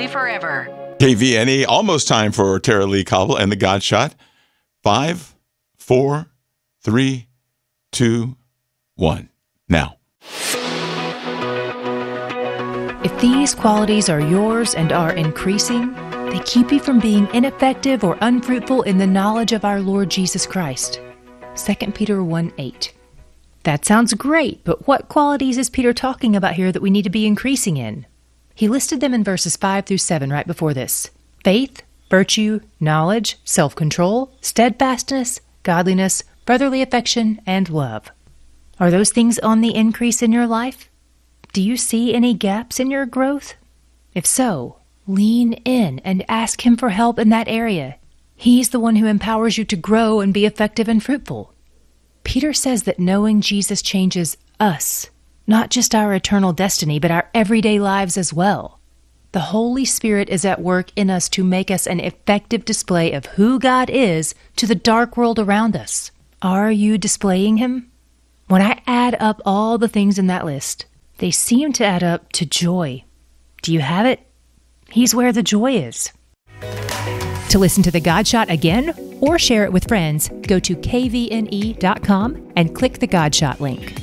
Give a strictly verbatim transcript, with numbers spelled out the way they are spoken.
forever. K V N E, almost time for Tara Lee Cobble and the God Shot. Five, four, three, two, one. Now. If these qualities are yours and are increasing, they keep you from being ineffective or unfruitful in the knowledge of our Lord Jesus Christ. Second Peter one eight. That sounds great, but what qualities is Peter talking about here that we need to be increasing in? He listed them in verses five through seven right before this. Faith, virtue, knowledge, self-control, steadfastness, godliness, brotherly affection, and love. Are those things on the increase in your life? Do you see any gaps in your growth? If so, lean in and ask Him for help in that area. He's the one who empowers you to grow and be effective and fruitful. Peter says that knowing Jesus changes us, not just our eternal destiny, but our everyday lives as well. The Holy Spirit is at work in us to make us an effective display of who God is to the dark world around us. Are you displaying Him? When I add up all the things in that list, they seem to add up to joy. Do you have it? He's where the joy is. To listen to The God Shot again or share it with friends, go to K V N E dot com and click the God Shot link.